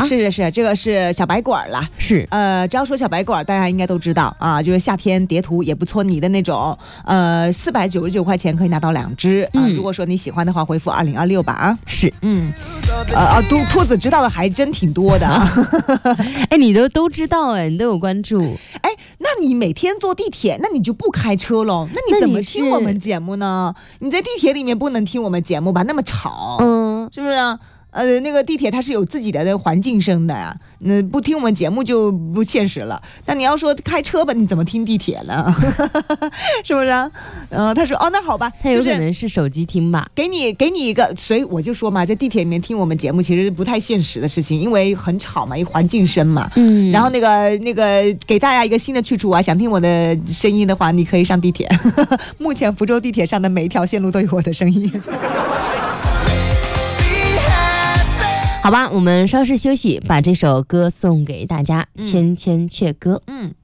啊？ 是，这个是小白管啦。 是， 只要说小白管，大家应该都知道啊，就是夏天叠图也不搓泥的那种。499块钱可以拿到2支啊。如果说你喜欢的话，回复2026吧啊。 是， 兔子知道的还真挺多的啊。 哎，你都知道哎，你都有关注。 哎，那你每天坐地铁，那你就不开车喽？那你怎么听我们节目呢？你在地铁里面不能听我们节目吧？那么吵，是不是啊？那个地铁它是有自己的环境声的呀，那不听我们节目就不现实了。那你要说开车吧，你怎么听地铁呢？是不是啊？他说那好吧， 他有可能是手机听吧。 给你一个，所以我就说嘛，在地铁里面听我们节目其实不太现实的事情，因为很吵嘛，一环境声嘛。然后那个给大家一个新的去处啊，想听我的声音的话，你可以上地铁。目前福州地铁上的每一条线路都有我的声音。 好吧，我们稍事休息，把这首歌送给大家，千千阙歌。